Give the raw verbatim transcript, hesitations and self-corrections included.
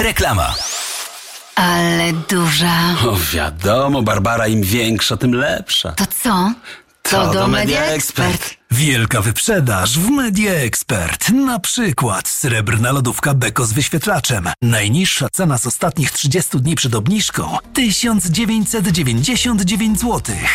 Reklama. Ale duża. O wiadomo, Barbara, im większa, tym lepsza. To co? To do Media Expert. Wielka wyprzedaż w Media Expert. Na przykład srebrna lodówka Beko z wyświetlaczem. Najniższa cena z ostatnich trzydziestu dni przed obniżką tysiąc dziewięćset dziewięćdziesiąt dziewięć złotych.